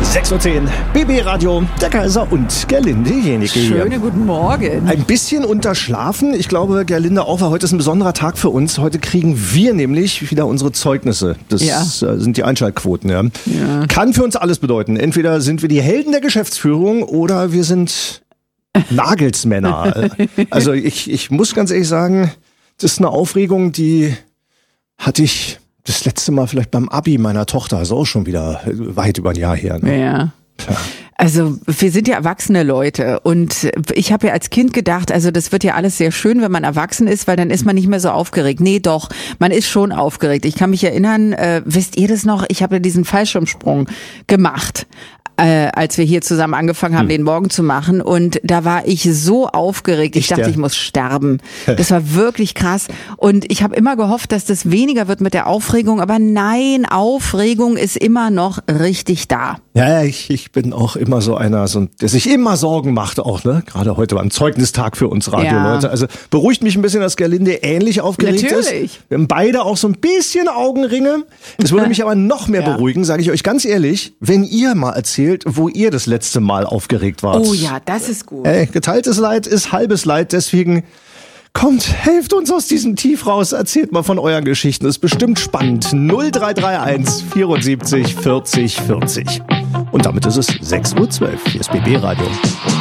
6:10 Uhr, BB Radio, der Kaiser und Gerlinde Jenike hier. Schönen guten Morgen. Ein bisschen unterschlafen. Ich glaube, Gerlinde auch, weil heute ist ein besonderer Tag für uns. Heute kriegen wir nämlich wieder unsere Zeugnisse. Das sind die Einschaltquoten. Ja. Kann für uns alles bedeuten. Entweder sind wir die Helden der Geschäftsführung oder wir sind Nagelsmänner. Also ich muss ganz ehrlich sagen, das ist eine Aufregung, die hatte ich das letzte Mal vielleicht beim Abi meiner Tochter, ist auch schon wieder weit über ein Jahr her. Ne? Ja. Also wir sind ja erwachsene Leute und ich habe ja als Kind gedacht, also das wird ja alles sehr schön, wenn man erwachsen ist, weil dann ist man nicht mehr so aufgeregt. Nee, doch, man ist schon aufgeregt. Ich kann mich erinnern, wisst ihr das noch? Ich habe ja diesen Fallschirmsprung gemacht. Als wir hier zusammen angefangen haben, den Morgen zu machen. Und da war ich so aufgeregt. Ich dachte, ich muss sterben. Das war wirklich krass. Und ich habe immer gehofft, dass das weniger wird mit der Aufregung. Aber nein, Aufregung ist immer noch richtig da. Ja, ich bin auch immer so einer, der sich immer Sorgen macht auch, ne? Gerade heute beim Zeugnistag für uns Radioleute. Ja. Also beruhigt mich ein bisschen, dass Gerlinde ähnlich aufgeregt ist. Wir haben beide auch so ein bisschen Augenringe. Es würde mich aber noch mehr beruhigen, sage ich euch ganz ehrlich, wenn ihr mal erzählt, wo ihr das letzte Mal aufgeregt wart. Oh ja, das ist gut. Geteiltes Leid ist halbes Leid, deswegen kommt, helft uns aus diesem Tief raus, erzählt mal von euren Geschichten, ist bestimmt spannend. 0331 74 40 40. Und damit ist es 6:12 Uhr, hier ist BB Radio.